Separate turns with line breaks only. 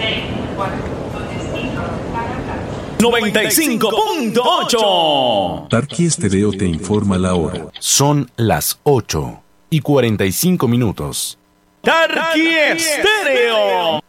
¡95.8!
Tarqui Estéreo te informa la hora.
Son las 8:45. Tarqui Estéreo.